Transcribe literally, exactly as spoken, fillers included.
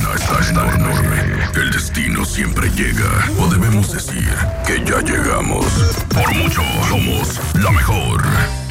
meta está, está enorme. El destino siempre llega. O debemos decir que ya llegamos. Por mucho, somos la mejor.